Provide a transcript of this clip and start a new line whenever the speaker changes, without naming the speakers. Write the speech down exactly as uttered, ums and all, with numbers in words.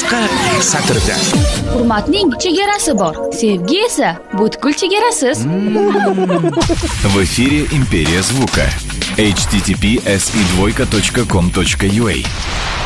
boshqa satrda.
Hurmatning chegarasi bor, sevgi esa butkul chegarasiz.
В эфире «Империя звука». эйч ти ти пи эс и двойка точка ком точка ю а